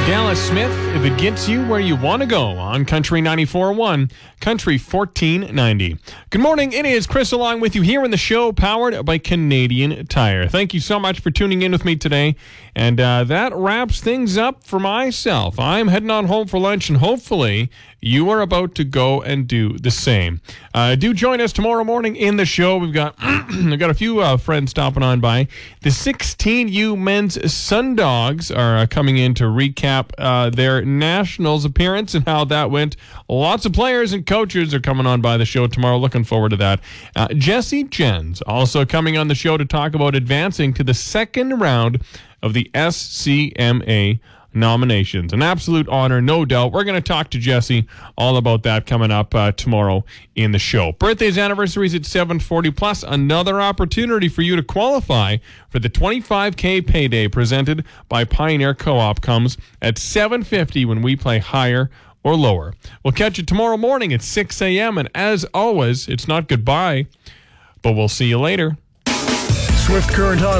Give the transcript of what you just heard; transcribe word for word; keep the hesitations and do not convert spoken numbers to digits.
Dallas Smith, if it gets you where you want to go on Country ninety-four point one, Country fourteen ninety. Good morning. It is Chris along with you here in the show, powered by Canadian Tire. Thank you so much for tuning in with me today. And uh, that wraps things up for myself. I'm heading on home for lunch, and hopefully you are about to go and do the same. Uh, do join us tomorrow morning in the show. We've got I've got a few uh, friends stopping on by. The sixteen U men's Sundogs are uh, coming in to recap uh, their Nationals appearance and how that went. Lots of players and coaches are coming on by the show tomorrow. Looking forward to that. Uh, Jesse Jens also coming on the show to talk about advancing to the second round of the S C M A nominations. An absolute honor, no doubt. We're going to talk to Jesse all about that coming up uh, tomorrow in the show. Birthdays, anniversaries at seven forty, plus another opportunity for you to qualify for the twenty-five K payday presented by Pioneer Co-op comes at seven fifty when we play higher or lower. We'll catch you tomorrow morning at six a.m. And as always, it's not goodbye, but we'll see you later. Swift Current on